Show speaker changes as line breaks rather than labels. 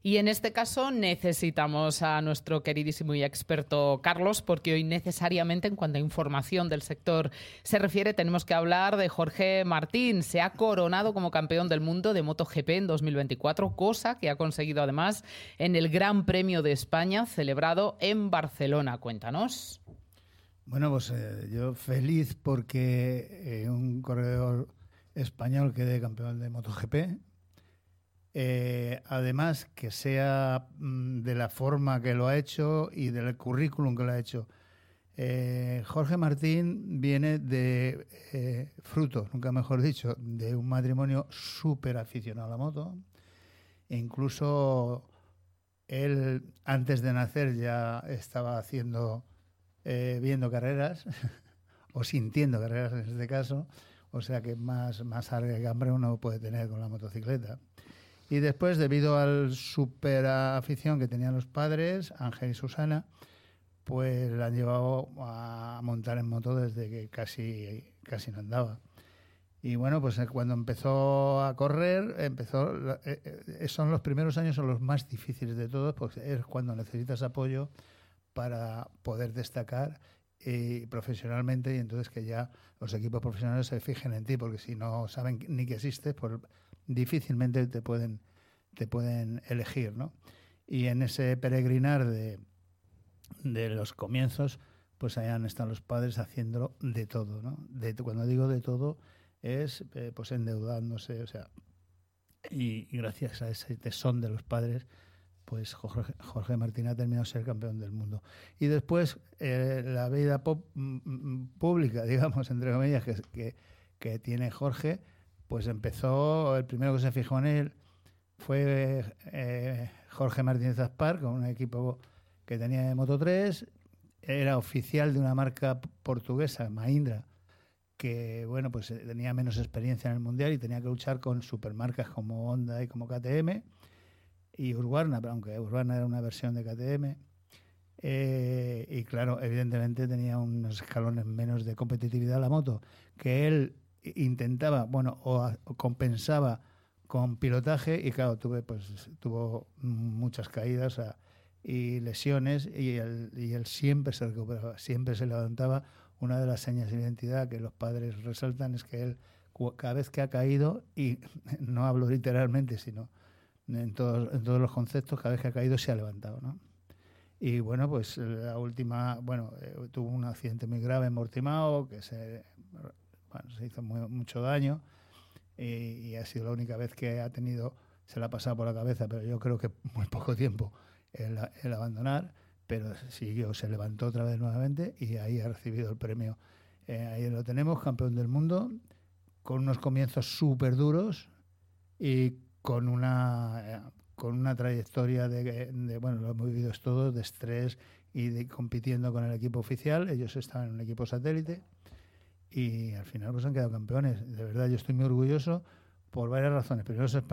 Y en este caso necesitamos a nuestro queridísimo y experto Carlos, porque hoy necesariamente en cuanto a información del sector se refiere tenemos que hablar de Jorge Martín. Se ha coronado como campeón del mundo de MotoGP en 2024, cosa que ha conseguido además en el Gran Premio de España celebrado en Barcelona. Cuéntanos.
Bueno, pues yo feliz porque un corredor español quede campeón de MotoGP. Además, que sea de la forma que lo ha hecho y del currículum que lo ha hecho. Jorge Martín viene de fruto, nunca mejor dicho, de un matrimonio súper aficionado a la moto. E incluso él, antes de nacer, ya estaba viendo carreras o sintiendo carreras en este caso. O sea que más arre que hambre uno puede tener con la motocicleta. Y después, debido al súper afición que tenían los padres, Ángel y Susana, pues la han llevado a montar en moto desde que casi no andaba. Y bueno, pues cuando empezó a correr, son los primeros años, son los más difíciles de todos, porque es cuando necesitas apoyo para poder destacar profesionalmente, y entonces que ya los equipos profesionales se fijen en ti, porque si no saben ni que existes, pues difícilmente te pueden elegir, ¿no? Y en ese peregrinar de los comienzos, pues ahí han estado los padres haciendo de todo, ¿no? Cuando digo de todo, es pues endeudándose, o sea, y gracias a ese tesón de los padres, pues Jorge Martín ha terminado de ser campeón del mundo. Y después la vida pública, digamos, entre comillas, que tiene Jorge, pues empezó, el primero que se fijó en él fue Jorge Martínez Aspar, con un equipo que tenía de Moto 3, era oficial de una marca portuguesa, Mahindra, que bueno, pues tenía menos experiencia en el mundial y tenía que luchar con supermarcas como Honda y como KTM y Husqvarna, aunque Husqvarna era una versión de KTM. Y claro, evidentemente tenía unos escalones menos de competitividad la moto, que él intentaba, bueno, o compensaba con pilotaje, y claro, tuvo muchas caídas y lesiones, y él siempre se recuperaba, siempre se levantaba. Una de las señas de identidad que los padres resaltan es que él, cada vez que ha caído, y no hablo literalmente, sino en todos los conceptos, cada vez que ha caído se ha levantado, ¿no? Y bueno, pues la última, tuvo un accidente muy grave en Portimao, que se hizo mucho daño, y ha sido la única vez que se le ha pasado por la cabeza, pero yo creo que muy poco tiempo el abandonar, pero siguió, se levantó otra vez nuevamente y ahí ha recibido el premio. Ahí lo tenemos, campeón del mundo, con unos comienzos súper duros y con una trayectoria bueno, lo hemos vivido todos, de estrés y compitiendo con el equipo oficial. Ellos estaban en un equipo satélite y al final pues han quedado campeones. De verdad, yo estoy muy orgulloso por varias razones. Primero,